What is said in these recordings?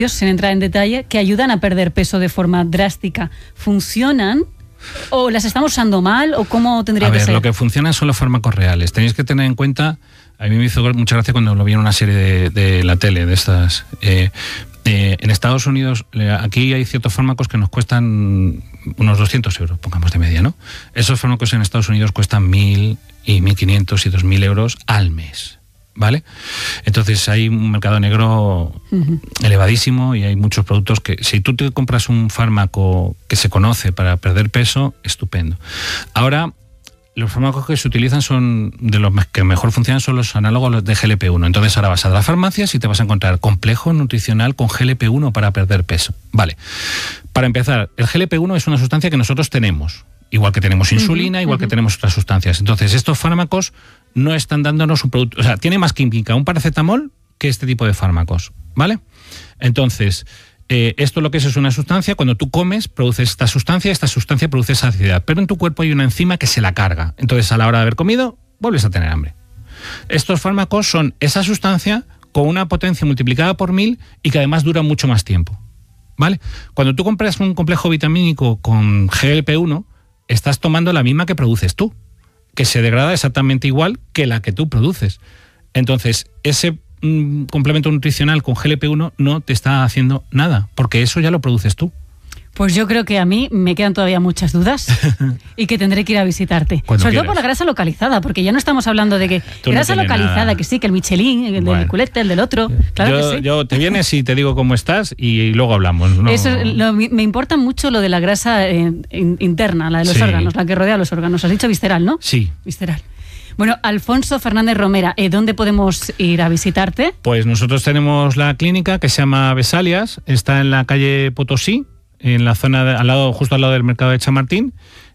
sin entrar en detalle, que ayudan a perder peso de forma drástica. ¿Funcionan? ¿O las estamos usando mal? ¿O cómo tendría que ser? Lo que funciona son los fármacos reales. Tenéis que tener en cuenta, a mí me hizo mucha gracia cuando lo vi en una serie de la tele, de estas. En Estados Unidos, aquí hay ciertos fármacos que nos cuestan unos 200 euros, pongamos de media, ¿no? Esos fármacos en Estados Unidos cuestan 1.000 y 1.500 y 2.000 euros al mes, ¿vale? Entonces hay un mercado negro elevadísimo y hay muchos productos que, si tú te compras un fármaco que se conoce para perder peso, estupendo. Ahora, los fármacos que se utilizan son de los que mejor funcionan, son los análogos de GLP-1. Entonces ahora vas a las farmacias y te vas a encontrar complejo nutricional con GLP-1 para perder peso. Vale. Para empezar, el GLP-1 es una sustancia que nosotros tenemos. Igual que tenemos insulina, igual que tenemos otras sustancias. Entonces, estos fármacos no están dándonos un producto... O sea, tiene más química un paracetamol que este tipo de fármacos, ¿vale? Entonces, esto lo que es una sustancia, cuando tú comes, produces esta sustancia produce saciedad, pero en tu cuerpo hay una enzima que se la carga. Entonces, a la hora de haber comido, vuelves a tener hambre. Estos fármacos son esa sustancia con una potencia multiplicada por 1000 y que además dura mucho más tiempo, ¿vale? Cuando tú compras un complejo vitamínico con GLP-1, estás tomando la misma que produces tú, que se degrada exactamente igual que la que tú produces. Entonces, ese complemento nutricional con GLP-1 no te está haciendo nada, porque eso ya lo produces tú. Pues yo creo que a mí me quedan todavía muchas dudas y que tendré que ir a visitarte. Sobre todo por la grasa localizada, porque ya no estamos hablando de que grasa localizada, nada. Que sí, que el Michelin, el del culete, el del otro. Claro que sí. Yo te vienes y te digo cómo estás y luego hablamos. ¿No? Me importa mucho lo de la grasa interna, la de los órganos, la que rodea los órganos. Has dicho visceral, ¿no? Sí. Visceral. Bueno, Alfonso Fernández Romera, ¿dónde podemos ir a visitarte? Pues nosotros tenemos la clínica que se llama Vesalias, está en la calle Potosí, en la zona justo al lado del mercado de Chamartín,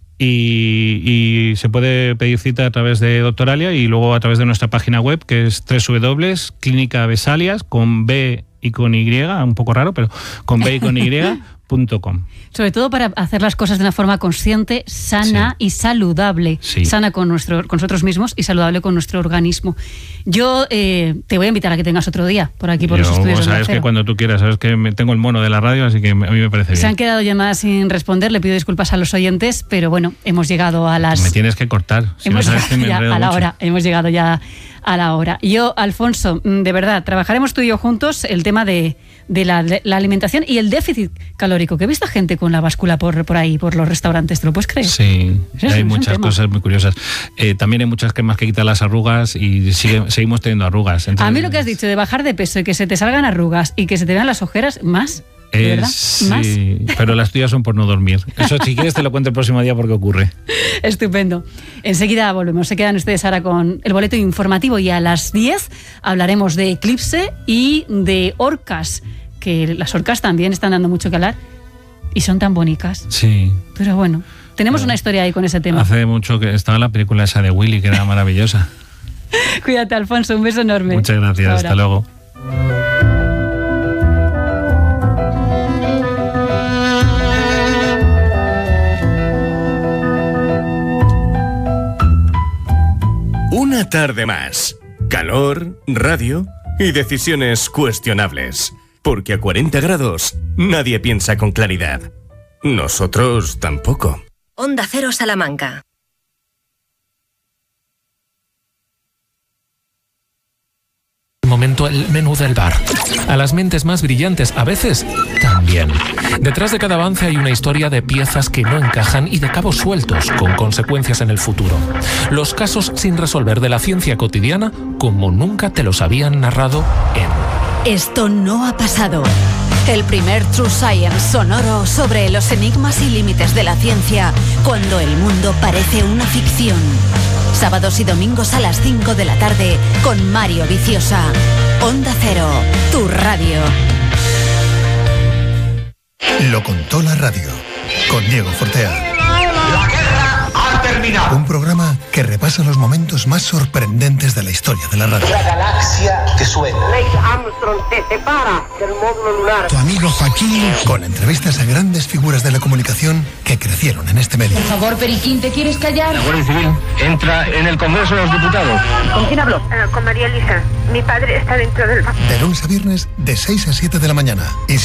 y se puede pedir cita a través de Doctoralia y luego a través de nuestra página web, que es www.clinicavesalias, con B y con Y, un poco raro, pero con B y con Y.com. Sobre todo para hacer las cosas de una forma consciente, sana y saludable. Sí. Sana con nosotros mismos y saludable con nuestro organismo. Yo te voy a invitar a que tengas otro día por aquí, por los estudios. Sabes que cuando tú quieras, sabes que tengo el mono de la radio, así que a mí me parece bien. Se han quedado llamadas sin responder, le pido disculpas a los oyentes, pero bueno, hemos llegado a las... Me tienes que cortar, si no sabes que me enredo a la mucho. Hora, hemos llegado ya a la hora. Yo, Alfonso, de verdad, trabajaremos tú y yo juntos el tema de la alimentación y el déficit calórico, que he visto gente con la báscula por ahí, por los restaurantes, ¿te lo puedes creer? Sí, hay muchas cosas muy curiosas. También hay muchas cremas que quitan las arrugas y seguimos teniendo arrugas. Entonces, a mí lo que has dicho de bajar de peso y que se te salgan arrugas y que se te vean las ojeras, más... ¿De verdad? Sí, ¿más? Pero las tuyas son por no dormir. Eso, si quieres, te lo cuento el próximo día porque ocurre. Estupendo. Enseguida volvemos. Se quedan ustedes ahora con el boleto informativo y a las 10 hablaremos de eclipse y de orcas, que las orcas también están dando mucho que hablar y son tan bonitas. Sí. Pero bueno, tenemos una historia ahí con ese tema. Hace mucho que estaba la película esa de Willy, que era maravillosa. Cuídate, Alfonso. Un beso enorme. Muchas gracias. Hasta luego. Una tarde más. Calor, radio y decisiones cuestionables. Porque a 40 grados nadie piensa con claridad. Nosotros tampoco. Onda Cero Salamanca. Momento el menú del bar. A las mentes más brillantes, a veces, también. Detrás de cada avance hay una historia de piezas que no encajan y de cabos sueltos, con consecuencias en el futuro. Los casos sin resolver de la ciencia cotidiana, como nunca te los habían narrado en... Esto no ha pasado. El primer True Science sonoro sobre los enigmas y límites de la ciencia, cuando el mundo parece una ficción. Sábados y domingos a las 5 de la tarde con Mario Viciosa. Onda Cero, tu radio. Lo contó la radio con Diego Fortea. La guerra terminado. Un programa que repasa los momentos más sorprendentes de la historia de la radio. La galaxia que suena. Neil Armstrong se separa del módulo lunar. Tu amigo Joaquín, con entrevistas a grandes figuras de la comunicación que crecieron en este medio. Por favor, Periquín, ¿te quieres callar? La Guardia Civil entra en el Congreso de los Diputados. ¿Con quién hablo? Con María Elisa. Mi padre está dentro del... De lunes a viernes, de 6 a 7 de la mañana. Y